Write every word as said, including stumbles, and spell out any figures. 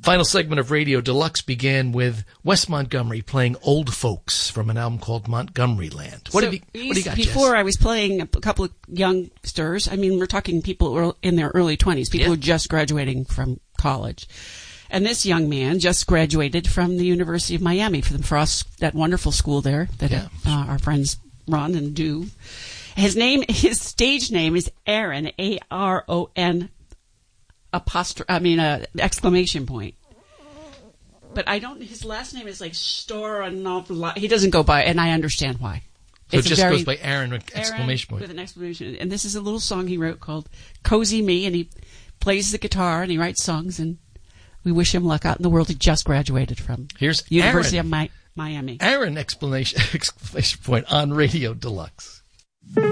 Final segment of Radio Deluxe began with Wes Montgomery playing Old Folks from an album called Montgomery Land. What, so have you, what do you got, Before Jess? I was playing a couple of youngsters. I mean, we're talking people in their early twenties, people Yeah. who are just graduating from college. And this young man just graduated from the University of Miami, from Frost, that wonderful school there that Yeah. uh, our friends run and do. His name, his stage name is Aaron, A R O N apostrophe, I mean, uh, exclamation point. But I don't, his last name is like Storanov. He doesn't go by, and I understand why. So It's it just very, goes by Aaron with exclamation Aaron point. with an exclamation. And this is a little song he wrote called Cozy Me, and he plays the guitar and he writes songs, and we wish him luck out in the world. He just graduated from Here's University Aaron. of Mi- Miami. Aaron exclamation, exclamation point on Radio Deluxe.